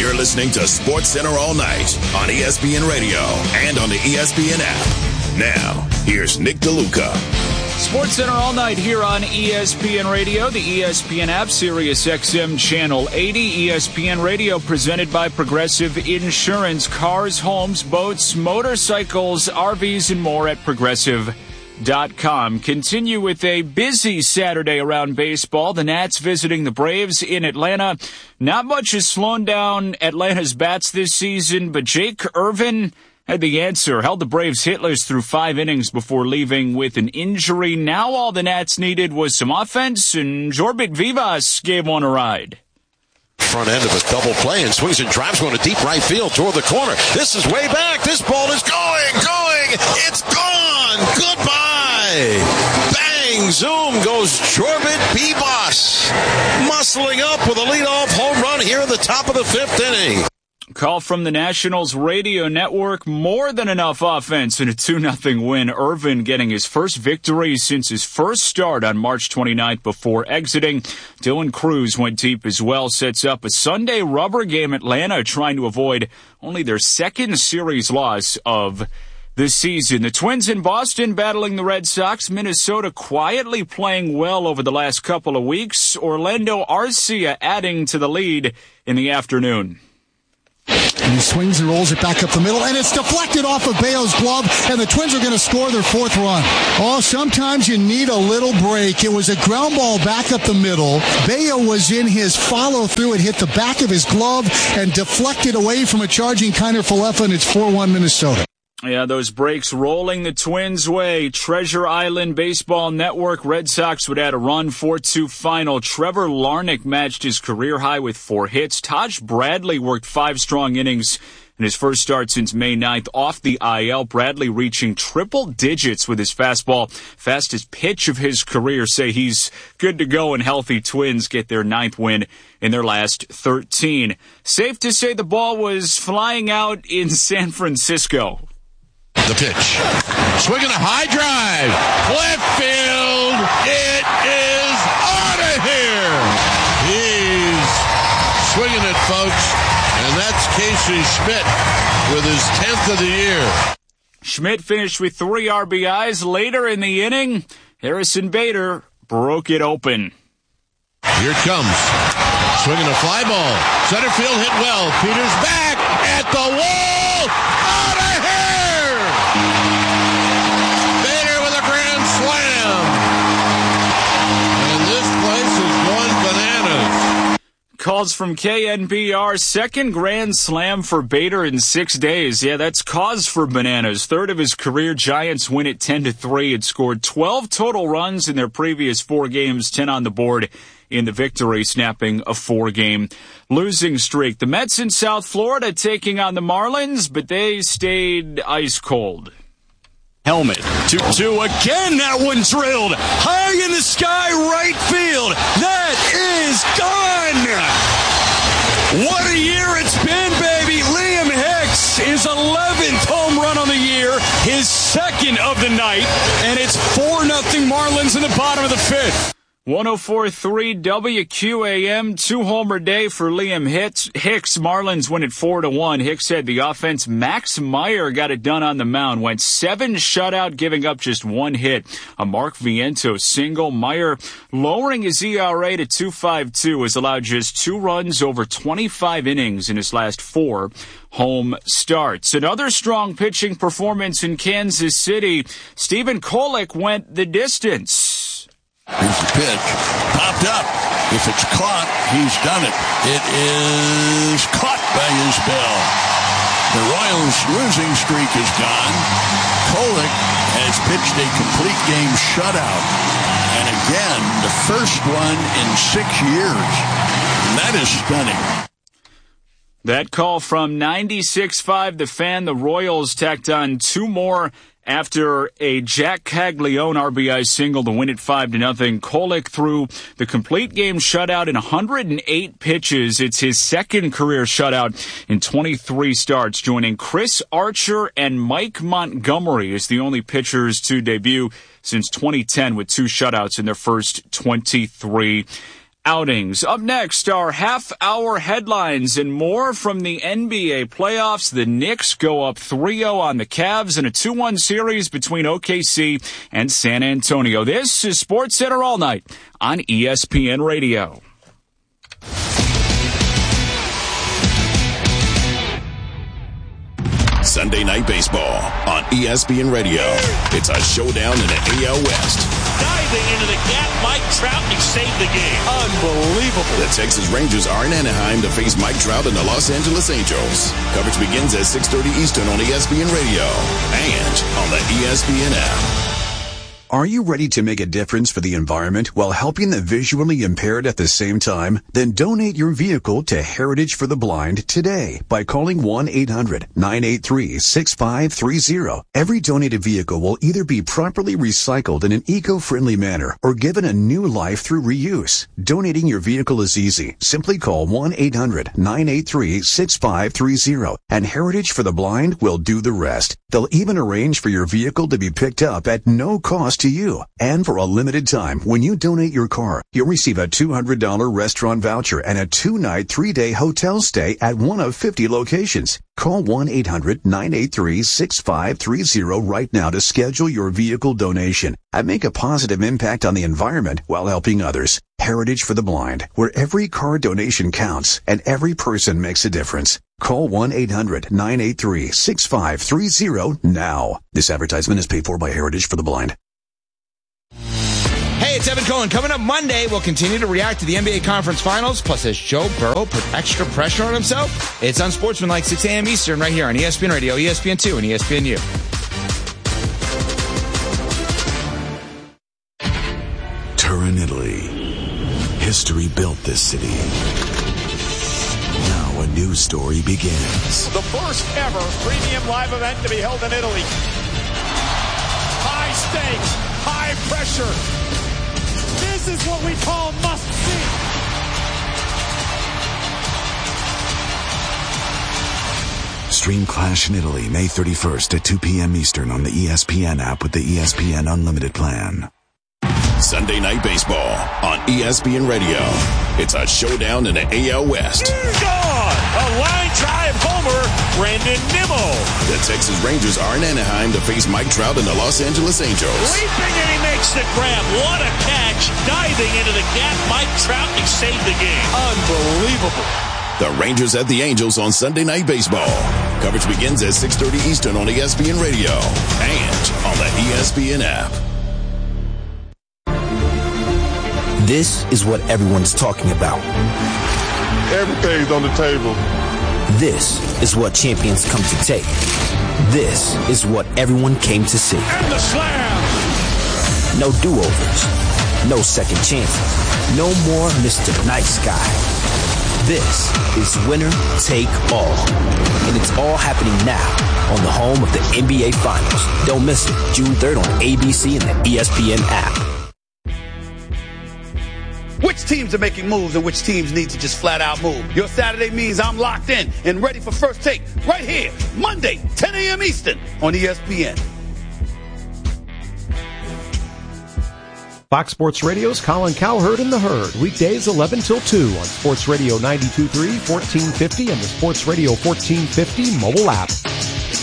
You're listening to Sports Center all night on ESPN Radio and on the ESPN app. Now, here's Nick DeLuca. Sports Center all night here on ESPN Radio, the ESPN app, Sirius XM Channel 80, ESPN Radio presented by Progressive Insurance. Cars, homes, boats, motorcycles, RVs, and more at Progressive.com. Continue with a busy Saturday around baseball. The Nats visiting the Braves in Atlanta. Not much has slowed down Atlanta's bats this season, but Jake Irvin had the answer, held the Braves hitless through 5 innings before leaving with an injury. Now all the Nats needed was some offense, and Jorbit Vivas gave one a ride. Front end of a double play and swings and drives going to deep right field toward the corner. This is way back. This ball is going. It's gone. Goodbye. Bang, zoom goes Jorbit Vivas. Muscling up with a leadoff home run here in the top of the 5th inning. Call from the Nationals radio network, more than enough offense in a 2-0 win. Irvin getting his first victory since his first start on March 29th before exiting. Dylan Cruz went deep as well, sets up a Sunday rubber game. Atlanta trying to avoid only their second series loss of this season. The Twins in Boston battling the Red Sox. Minnesota quietly playing well over the last couple of weeks. Orlando Arcia adding to the lead in the afternoon. And he swings and rolls it back up the middle, and it's deflected off of Bayo's glove, and the Twins are going to score their 4th run. Oh, sometimes you need a little break. It was a ground ball back up the middle. Bayo was in his follow-through. It hit the back of his glove and deflected away from a charging Kiner Falefa, and it's 4-1 Minnesota. Yeah, those breaks rolling the Twins' way. Treasure Island Baseball Network. Red Sox would add a run, 4-2 final. Trevor Larnach matched his career high with 4 hits. Taj Bradley worked 5 strong innings in his first start since May 9th off the IL. Bradley reaching triple digits with his fastball. Fastest pitch of his career. Say he's good to go, and healthy Twins get their 9th win in their last 13. Safe to say the ball was flying out in San Francisco. The pitch. Swinging a high drive. Left field. It is out of here. He's swinging it, folks. And that's Casey Schmidt with his 10th of the year. Schmidt finished with 3 RBIs. Later in the inning, Harrison Bader broke it open. Here it comes. Swinging a fly ball. Center field hit well. Peters back at the wall. Out of here. Bader with a grand slam. And this place is going bananas. Calls from KNBR. 2nd grand slam for Bader in 6 days. Yeah, that's cause for bananas. 3rd of his career. Giants win it 10-3. It scored 12 total runs in their previous 4 games, 10 on the board in the victory, snapping a 4-game losing streak. The Mets in South Florida taking on the Marlins, but they stayed ice cold. Helmet. 2-2 again. That one drilled high in the sky, right field. That is gone. What a year it's been, baby. Liam Hicks, his 11th home run on the year, his 2nd of the night, and it's 4-0 Marlins in the bottom of the 5th. 104.3 WQAM, 2-homer day for Liam Hicks. Marlins win it 4-1. Hicks had the offense. Max Meyer got it done on the mound. Went 7 shutout, giving up just 1 hit. A Mark Vientos single. Meyer lowering his ERA to 2.52 has allowed just 2 runs over 25 innings in his last 4 home starts. Another strong pitching performance in Kansas City. Stephen Kolek went the distance. Here's the pitch. Popped up. If it's caught, he's done it. It is caught by Isbell. The Royals' losing streak is gone. Kolek has pitched a complete game shutout. And again, the first one in 6 years. And that is stunning. That call from 96.5 The Fan. The Royals tacked on 2 more after a Jack Caglione RBI single to win it 5-0. Kolek threw the complete game shutout in 108 pitches. It's his 2nd career shutout in 23 starts, joining Chris Archer and Mike Montgomery as the only pitchers to debut since 2010 with 2 shutouts in their first 23 outings. Up next are half-hour headlines and more from the NBA playoffs. The Knicks go up 3-0 on the Cavs in a 2-1 series between OKC and San Antonio. This is SportsCenter All Night on ESPN Radio. Sunday Night Baseball on ESPN Radio. It's a showdown in the AL West. Diving into the gap, Mike Trout, and he saved the game. Unbelievable. The Texas Rangers are in Anaheim to face Mike Trout and the Los Angeles Angels. Coverage begins at 6:30 Eastern on ESPN Radio and on the ESPN app. Are you ready to make a difference for the environment while helping the visually impaired at the same time? Then donate your vehicle to Heritage for the Blind today by calling 1-800-983-6530. Every donated vehicle will either be properly recycled in an eco-friendly manner or given a new life through reuse. Donating your vehicle is easy. Simply call 1-800-983-6530 and Heritage for the Blind will do the rest. They'll even arrange for your vehicle to be picked up at no cost to you. And for a limited time, when you donate your car, you'll receive a $200 restaurant voucher and a 2-night, 3-day hotel stay at one of 50 locations. Call 1-800-983-6530 right now to schedule your vehicle donation and make a positive impact on the environment while helping others. Heritage for the Blind, where every car donation counts and every person makes a difference. Call 1-800-983-6530 now. This advertisement is paid for by Heritage for the Blind. Hey, it's Evan Cohen. Coming up Monday, we'll continue to react to the NBA Conference Finals. Plus, as Joe Burrow put extra pressure on himself, it's Unsportsmanlike 6 a.m. Eastern right here on ESPN Radio, ESPN2, and ESPNU. Turin, Italy. History built this city. Now a new story begins. The first ever premium live event to be held in Italy. High stakes, high pressure. This is what we call must see. Stream Clash in Italy May 31st at 2 p.m. Eastern on the ESPN app with the ESPN Unlimited plan. Sunday Night Baseball on ESPN Radio. It's a showdown in the AL West. Gone! A line drive homer, Brandon Nimmo. The Texas Rangers are in Anaheim to face Mike Trout and the Los Angeles Angels. Leaping and he makes the grab. What a catch. Diving into the gap, Mike Trout, and he saved the game. Unbelievable. The Rangers at the Angels on Sunday Night Baseball. Coverage begins at 6:30 Eastern on ESPN Radio and on the ESPN app. This is what everyone's talking about. Everything's on the table. This is what champions come to take. This is what everyone came to see. And the slam! No do-overs. No second chances. No more Mr. Nice Guy. This is winner take all. And it's all happening now on the home of the NBA Finals. Don't miss it. June 3rd on ABC and the ESPN app. Which teams are making moves and which teams need to just flat out move? Your Saturday means I'm locked in and ready for First Take right here, Monday, 10 a.m. Eastern on ESPN. Fox Sports Radio's Colin Cowherd and the Herd, weekdays 11 till 2 on Sports Radio 92.3, 1450, and the Sports Radio 1450 mobile app.